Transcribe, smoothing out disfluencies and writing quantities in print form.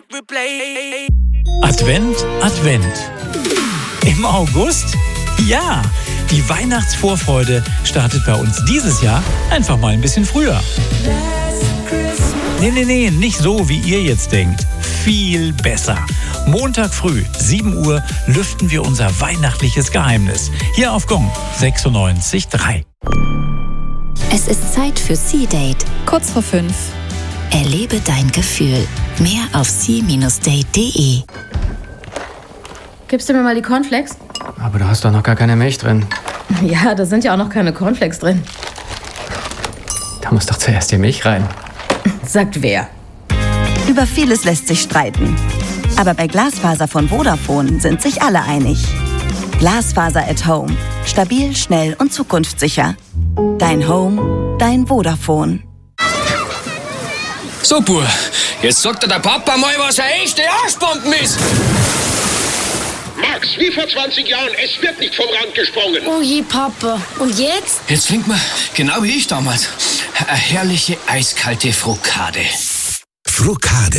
Advent, Advent. Im August? Ja, die Weihnachtsvorfreude startet bei uns dieses Jahr einfach mal ein bisschen früher. Nee, nicht so, wie ihr jetzt denkt. Viel besser. Montag früh, 7 Uhr, lüften wir unser weihnachtliches Geheimnis. Hier auf Gong 96.3. Es ist Zeit für Sea-Date. Kurz vor 5. Erlebe dein Gefühl. Mehr auf sea-date.de. Gibst du mir mal die Cornflakes? Aber du hast doch noch gar keine Milch drin. Ja, da sind ja auch noch keine Cornflakes drin. Da muss doch zuerst die Milch rein. Sagt wer? Über vieles lässt sich streiten. Aber bei Glasfaser von Vodafone sind sich alle einig. Glasfaser at Home. Stabil, schnell und zukunftssicher. Dein Home, dein Vodafone. So, Bub, jetzt sagt dir der Papa mal, was eine echte Arschbomben ist. Max, wie vor 20 Jahren, es wird nicht vom Rand gesprungen. Oh je, Papa. Und jetzt? Jetzt trinkt man, genau wie ich damals, eine herrliche eiskalte Frokade. Frokade.